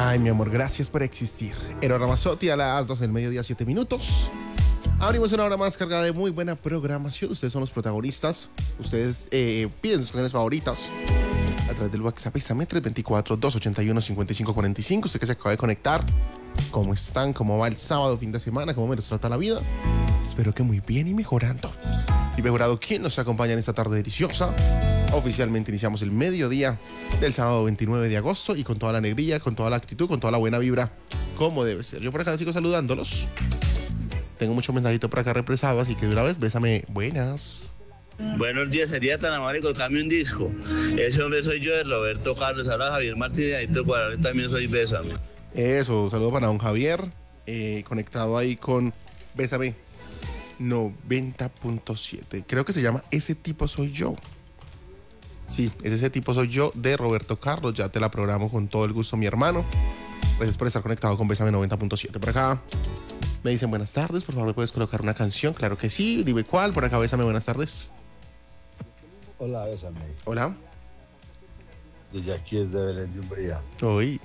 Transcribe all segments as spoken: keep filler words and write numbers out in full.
Ay, mi amor, gracias por existir. Ero Ramazotti a las dos del mediodía, siete minutos. Abrimos una hora más cargada de muy buena programación. Ustedes son los protagonistas. Ustedes eh, piden sus canciones favoritas a través del WhatsApp. Pésame tres dos cuatro, dos ocho uno, cinco cinco cuatro cinco. Usted que se acaba de conectar. ¿Cómo están? ¿Cómo va el sábado, fin de semana? ¿Cómo me los trata la vida? Espero que muy bien y mejorando. Y mejorado, ¿quién nos acompaña en esta tarde deliciosa? Oficialmente iniciamos el mediodía del sábado veintinueve de agosto y con toda la alegría, con toda la actitud, con toda la buena vibra, como debe ser. Yo por acá sigo saludándolos. Tengo mucho mensajito por acá represado, así que de una vez, bésame. Buenas. Buenos días, sería tan amable colocarme un disco. Ese hombre soy yo, de Roberto Carlos. Ahora Javier Martínez, ahí Cuadradero, también soy Bésame. Eso, saludo para don Javier, eh, conectado ahí con Bésame noventa punto siete. Creo que se llama Ese tipo soy yo. Sí, es Ese tipo soy yo de Roberto Carlos. Ya te la programo con todo el gusto, mi hermano. Gracias por estar conectado con Bésame noventa punto siete. Por acá me dicen buenas tardes, por favor, ¿me puedes colocar una canción? Claro que sí, dime cuál. Por acá, Bésame, buenas tardes. Hola, Bésame. Hola. Desde aquí es de Belén de Umbría. Hoy.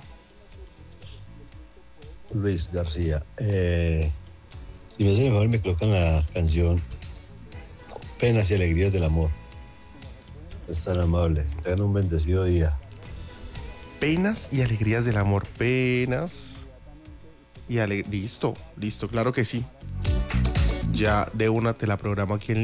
Luis García. Eh, si me hace mejor, me colocan la canción Penas y Alegrías del Amor. Es tan amable. Tengan un bendecido día. Penas y alegrías del amor. Penas y alegrías. Listo, listo, claro que sí. Ya de una te la programo aquí en